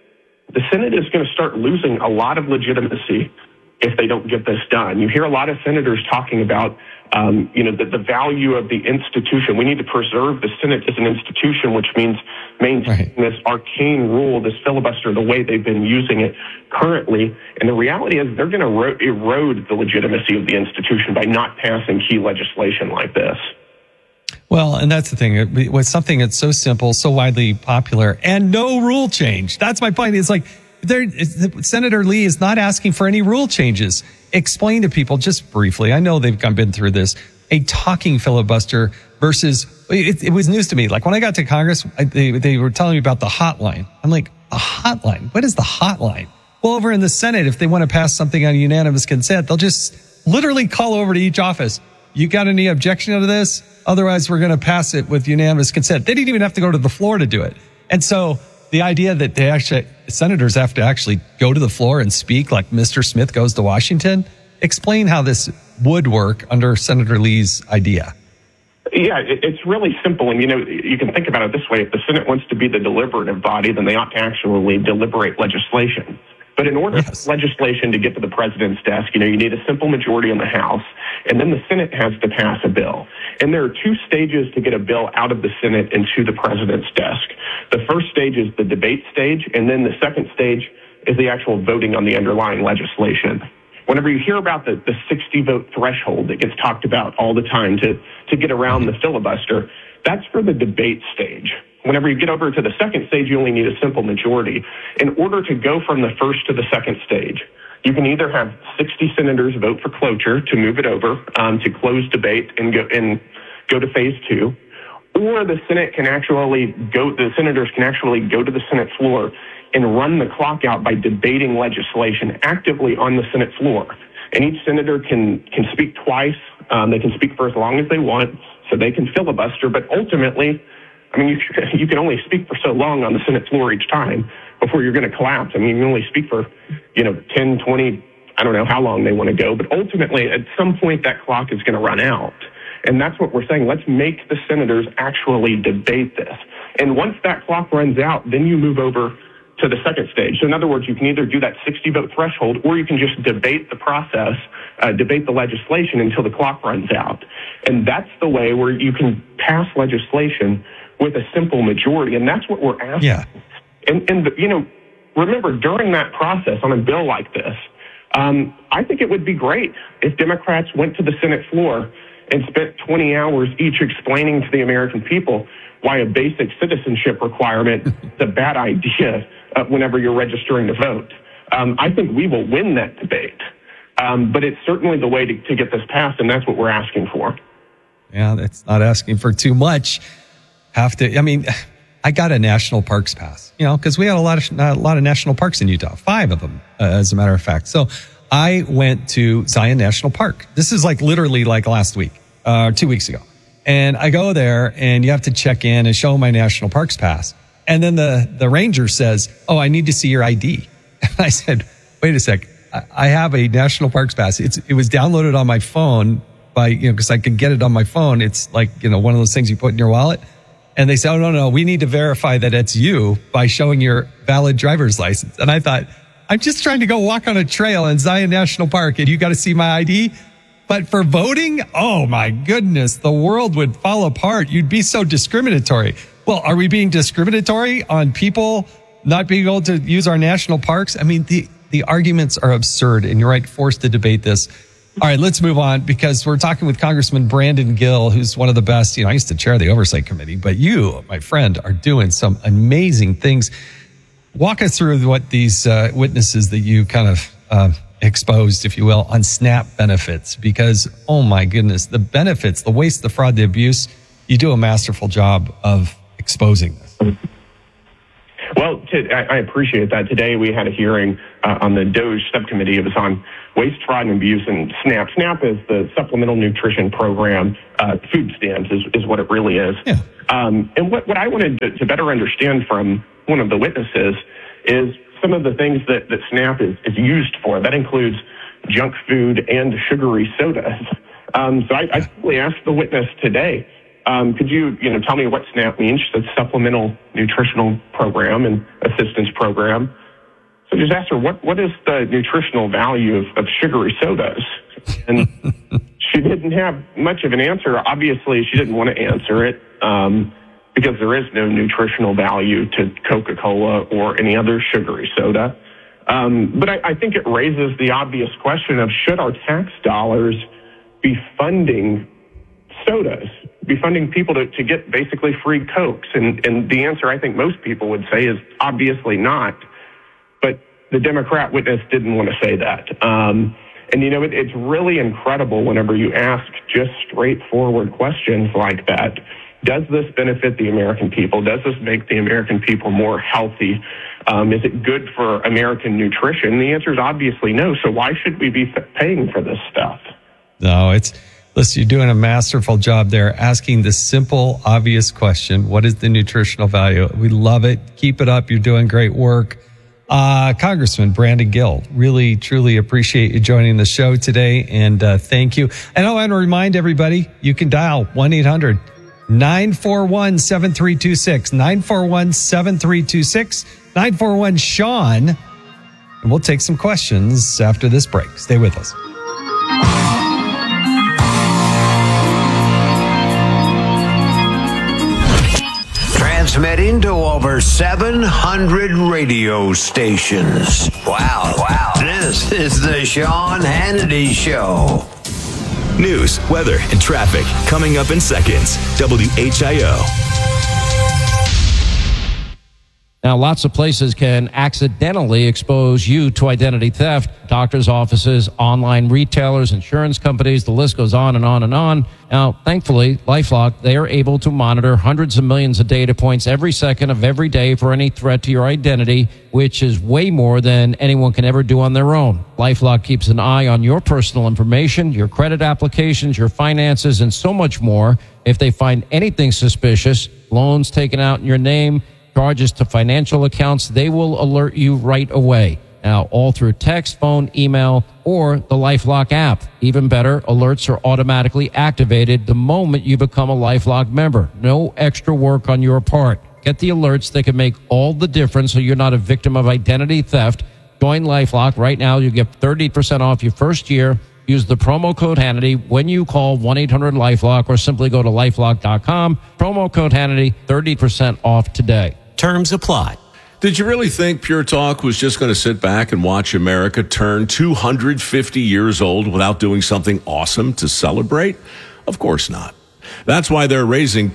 is going to start losing a lot of legitimacy if they don't get this done. You hear a lot of senators talking about, you know, the value of the institution. We need to preserve the Senate as an institution, which means maintaining this arcane rule, this filibuster, the way they've been using it currently. And the reality is they're going to erode the legitimacy of the institution by not passing key legislation like this.
Well, and that's the thing. With something that's so simple, so widely popular, and no rule change. That's my point. It's like, Senator Lee is not asking for any rule changes. Explain to people just briefly. I know they've been through this. A talking filibuster versus, it was news to me. Like when I got to Congress, they were telling me about the hotline. I'm like, a hotline? What is the hotline? Well, over in the Senate, if they want to pass something on unanimous consent, they'll just literally call over to each office. You got any objection to this? Otherwise, we're going to pass it with unanimous consent. They didn't even have to go to the floor to do it. And so the idea that senators have to actually go to the floor and speak like Mr. Smith goes to Washington, explain how this would work under Senator Lee's idea.
Yeah, it's really simple. And, you know, you can think about it this way. If the Senate wants to be the deliberative body, then they ought to actually deliberate legislation. But in order for legislation to get to the president's desk, you know, you need a simple majority in the House, and then the Senate has to pass a bill. And there are two stages to get a bill out of the Senate and to the president's desk. The first stage is the debate stage, and then the second stage is the actual voting on the underlying legislation. Whenever you hear about the 60-vote threshold that gets talked about all the time to get around the filibuster, that's for the debate stage. Whenever you get over to the second stage, you only need a simple majority. In order to go from the first to the second stage, you can either have 60 senators vote for cloture to move it over to close debate and go to phase two, or the senators can actually go to the Senate floor and run the clock out by debating legislation actively on the Senate floor. And each senator can speak twice. They can speak for as long as they want, so they can filibuster. But ultimately, I mean, you can only speak for so long on the Senate floor each time before you're going to collapse. I mean, you can only speak for, 10, 20, I don't know how long they want to go. But ultimately, at some point, that clock is going to run out. And that's what we're saying. Let's make the senators actually debate this. And once that clock runs out, then you move over to the second stage. So in other words, you can either do that 60-vote threshold, or you can just debate the process, debate the legislation until the clock runs out. And that's the way where you can pass legislation with a simple majority. And that's what we're asking. Yeah. And remember, during that process on a bill like this, I think it would be great if Democrats went to the Senate floor and spent 20 hours each explaining to the American people why a basic citizenship requirement is a bad idea whenever you're registering to vote. I think we will win that debate. But it's certainly the way to get this passed, and that's what we're asking for.
Yeah, that's not asking for too much. I got a national parks pass, because we had a lot of national parks in Utah, 5 of them, as a matter of fact. So I went to Zion National Park. This is literally last week, 2 weeks ago. And I go there and you have to check in and show my national parks pass. And then the ranger says, "Oh, I need to see your ID." And I said, "Wait a sec. I have a national parks pass. It was downloaded on my phone because I could get it on my phone. It's one of those things you put in your wallet." And they said, "Oh, no, we need to verify that it's you by showing your valid driver's license." And I thought, I'm just trying to go walk on a trail in Zion National Park and you got to see my ID. But for voting, oh my goodness, the world would fall apart. You'd be so discriminatory. Well, are we being discriminatory on people not being able to use our national parks? I mean, the arguments are absurd, and you're right, forced to debate this. All right, let's move on because we're talking with Congressman Brandon Gill, who's one of the best. I used to chair the Oversight Committee, but you, my friend, are doing some amazing things. Walk us through what these witnesses that you kind of exposed, if you will, on SNAP benefits, because, oh my goodness, the benefits, the waste, the fraud, the abuse, you do a masterful job of exposing this.
Well, I appreciate that. Today we had a hearing on the DOGE subcommittee. It was on waste, fraud, and abuse and SNAP. SNAP is the Supplemental Nutrition Program. Food stamps is what it really is.
Yeah.
And what I wanted to better understand from one of the witnesses is some of the things that SNAP is used for. That includes junk food and sugary sodas. So I simply asked the witness today, could you tell me what SNAP means? It's a Supplemental Nutritional Program and Assistance Program. So just asked her, what is the nutritional value of sugary sodas? And she didn't have much of an answer. Obviously, she didn't want to answer it because there is no nutritional value to Coca-Cola or any other sugary soda. But I think it raises the obvious question of should our tax dollars be funding sodas, be funding people to get basically free Cokes? And the answer I think most people would say is obviously not. But the Democrat witness didn't want to say that. And, it's really incredible whenever you ask just straightforward questions like that. Does this benefit the American people? Does this make the American people more healthy? Is it good for American nutrition? The answer is obviously no. So why should we be paying for this stuff?
No, listen, you're doing a masterful job there, asking the simple, obvious question. What is the nutritional value? We love it. Keep it up. You're doing great work. Congressman Brandon Gill, really, truly appreciate you joining the show today. And thank you. And I want to remind everybody, you can dial 1-800-941-7326, 941-7326, 941-SEAN. And we'll take some questions after this break. Stay with us.
Transmitting to over 700 radio stations. Wow. This is the Sean Hannity Show.
News, weather, and traffic coming up in seconds. WHIO.
Now, lots of places can accidentally expose you to identity theft. Doctors' offices, online retailers, insurance companies, the list goes on and on and on. Now, thankfully, LifeLock, they are able to monitor hundreds of millions of data points every second of every day for any threat to your identity, which is way more than anyone can ever do on their own. LifeLock keeps an eye on your personal information, your credit applications, your finances, and so much more. If they find anything suspicious, loans taken out in your name, charges to financial accounts, they will alert you right away. Now, all through text, phone, email, or the LifeLock app. Even better, alerts are automatically activated the moment you become a LifeLock member. No extra work on your part. Get the alerts that can make all the difference so you're not a victim of identity theft. Join LifeLock right now. You get 30% off your first year. Use the promo code Hannity when you call 1-800-LifeLock or simply go to lifelock.com. Promo code Hannity, 30% off today.
Terms apply.
Did you really think Pure Talk was just going to sit back and watch America turn 250 years old without doing something awesome to celebrate? Of course not. That's why they're raising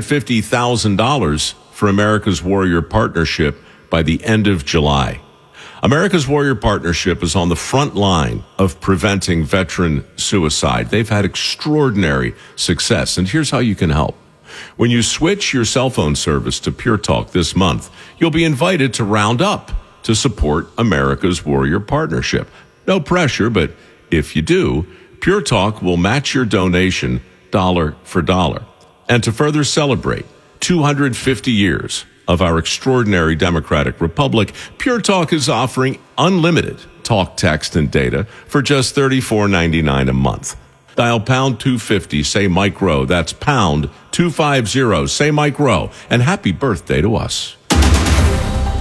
$250,000 for America's Warrior Partnership by the end of July. America's Warrior Partnership is on the front line of preventing veteran suicide. They've had extraordinary success, and here's how you can help. When you switch your cell phone service to Pure Talk this month, you'll be invited to round up to support America's Warrior Partnership. No pressure, but if you do, Pure Talk will match your donation dollar for dollar. And to further celebrate 250 years of our extraordinary democratic republic, Pure Talk is offering unlimited talk, text, and data for just $34.99 a month. Dial pound 250, say Mike Rowe. That's pound 250, say Mike Rowe. And happy birthday to us.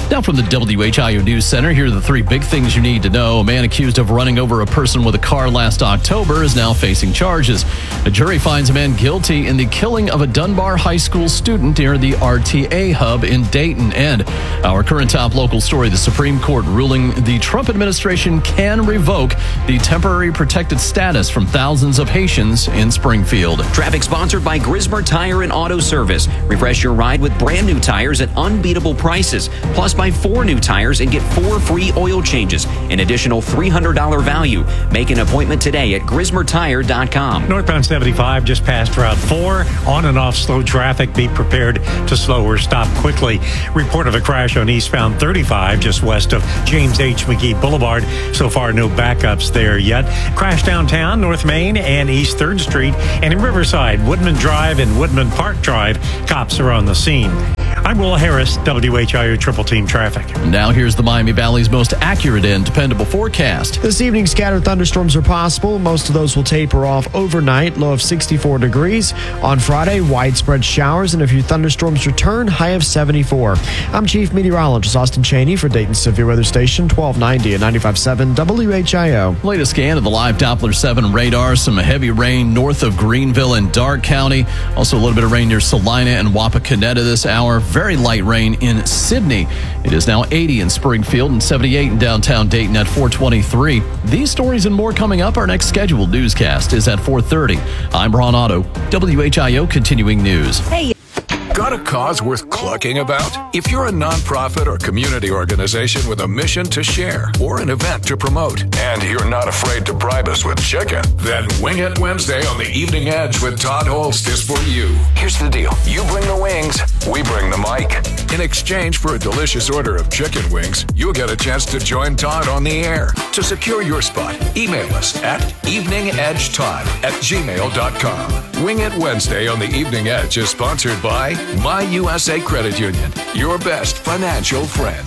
Now from the WHIO News Center, here are the three big things you need to know. A man accused of running over a person with a car last October is now facing charges. A jury finds a man guilty in the killing of a Dunbar High School student near the RTA hub in Dayton. And our current top local story, the Supreme Court ruling the Trump administration can revoke the temporary protected status from thousands of Haitians in Springfield.
Traffic sponsored by Grismer Tire and Auto Service. Refresh your ride with brand new tires at unbeatable prices. Plus, buy 4 new tires and get 4 free oil changes. An additional $300 value. Make an appointment today at GrismerTire.com.
Northbound 75 just past Route 4. On and off slow traffic. Be prepared to slow or stop quickly. Report of a crash on eastbound 35 just west of James H. McGee Boulevard. So far, no backups there yet. Crash downtown, North Main and East 3rd Street. And in Riverside, Woodman Drive and Woodman Park Drive. Cops are on the scene. I'm Will Harris, WHIO Triple Team Traffic.
Now here's the Miami Valley's most accurate and dependable forecast.
This evening, scattered thunderstorms are possible. Most of those will taper off overnight, low of 64 degrees. On Friday, widespread showers and a few thunderstorms return, high of 74. I'm Chief Meteorologist Austin Cheney for Dayton Severe Weather Station, 1290 and 95.7 WHIO.
Latest scan of the live Doppler 7 radar. Some heavy rain north of Greenville and Darke County. Also a little bit of rain near Salina and Wapakoneta this hour. Very light rain in Sydney. It is now 80 in Springfield and 78 in downtown Dayton at 423. These stories and more coming up. Our next scheduled newscast is at 4:30. I'm Ron Otto, WHIO Continuing News.
Hey. Got a cause worth clucking about? If you're a nonprofit or community organization with a mission to share or an event to promote, and you're not afraid to bribe us with chicken, then Wing It Wednesday on the Evening Edge with Todd Holst is for you. Here's the deal. You bring the wings, we bring the mic. In exchange for a delicious order of chicken wings, you'll get a chance to join Todd on the air. To secure your spot, email us at eveningedgetodd@gmail.com. Wing It Wednesday on the Evening Edge is sponsored by My USA Credit Union, your best financial friend.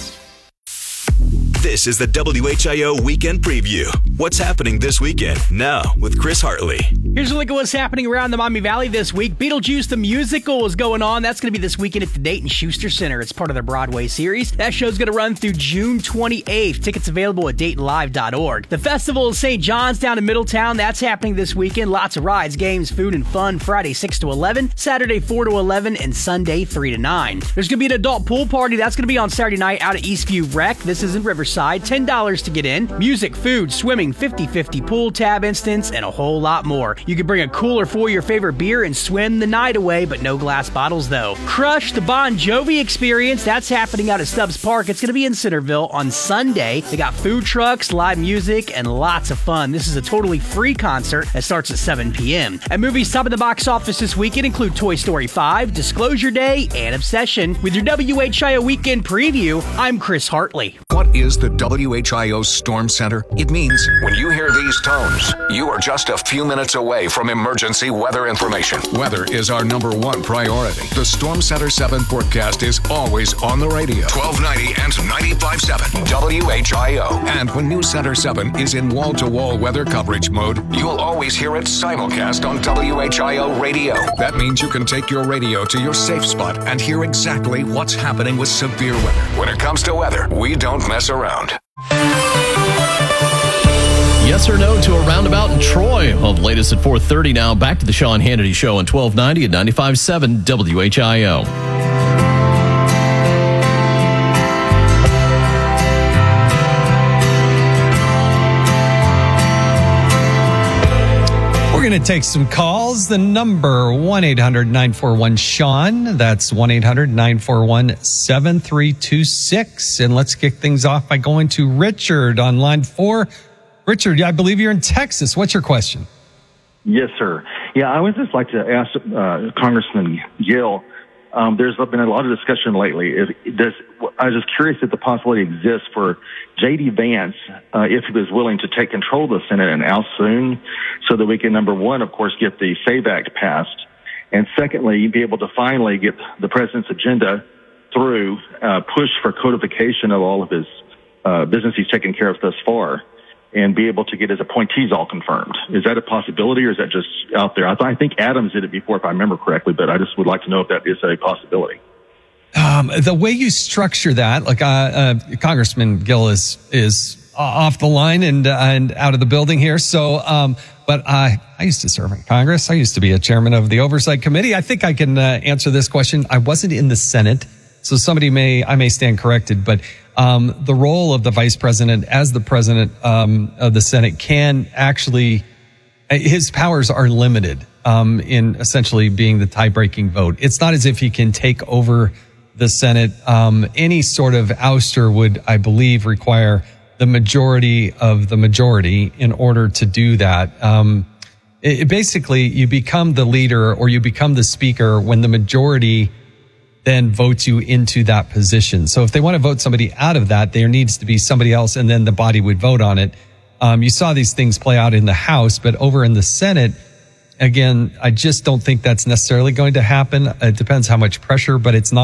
This is the WHIO Weekend Preview. What's happening this weekend? Now with Chris Hartley.
Here's a look at what's happening around the Miami Valley this week. Beetlejuice the Musical is going on. That's going to be this weekend at the Dayton Schuster Center. It's part of their Broadway series. That show's going to run through June 28th. Tickets available at DaytonLive.org. The Festival of St. John's down in Middletown. That's happening this weekend. Lots of rides, games, food, and fun. Friday 6 to 11, Saturday 4 to 11, and Sunday 3 to 9. There's going to be an adult pool party. That's going to be on Saturday night out at Eastview Rec. This is in Riverside. $10 to get in. Music, food, swimming, 50/50 pool tab instance, and a whole lot more. You can bring a cooler for your favorite beer and swim the night away, but no glass bottles though. Crush the Bon Jovi experience. That's happening out at Stubbs Park. It's going to be in Centerville on Sunday. They got food trucks, live music, and lots of fun. This is a totally free concert that starts at 7 p.m. And movies top of the box office this weekend include Toy Story 5, Disclosure Day, and Obsession. With your WHIO Weekend Preview, I'm Chris Hartley.
What is the WHIO Storm Center? It means when you hear these tones, you are just a few minutes away from emergency weather information. Weather is our #1 priority. The Storm Center 7 forecast is always on the radio. 1290 and 95.7 WHIO. And when News Center 7 is in wall-to-wall weather coverage mode, you'll always hear it simulcast on WHIO radio. That means you can take your radio to your safe spot and hear exactly what's happening with severe weather. When it comes to weather, we don't mess around.
Yes or no to a roundabout in Troy. Well, the latest at 4:30 now. Back to the Sean Hannity Show on 1290 and 95.7 WHIO.
We're going to take some calls. The number 1-800-941-SEAN. That's 1-800-941-7326. And let's kick things off by going to Richard on line 4. Richard, I believe you're in Texas. What's your question?
Yes, sir. Yeah, I would just like to ask Congressman Gill. There's been a lot of discussion lately. I was just curious if the possibility exists for J.D. Vance, if he was willing to take control of the Senate and out soon, so that we can, number one, of course, get the SAVE Act passed, and secondly, be able to finally get the president's agenda through, push for codification of all of his business he's taken care of thus far, and be able to get his appointees all confirmed. Is that a possibility, or is that just out there? I think Adams did it before, if I remember correctly, but I just would like to know if that is a possibility.
The way you structure that, like Congressman Gill is off the line and out of the building here. So, but I used to serve in Congress. I used to be a chairman of the Oversight Committee. I think I can answer this question. I wasn't in the Senate, so I may stand corrected. But the role of the vice president as the president of the Senate can actually, his powers are limited in essentially being the tie-breaking vote. It's not as if he can take over the Senate. Any sort of ouster would, I believe, require the majority of the majority in order to do that. Basically, you become the leader or you become the speaker when the majority then votes you into that position. So if they want to vote somebody out of that, there needs to be somebody else, and then the body would vote on it. You saw these things play out in the House, but over in the Senate, again, I just don't think that's necessarily going to happen. It depends how much pressure, but it's not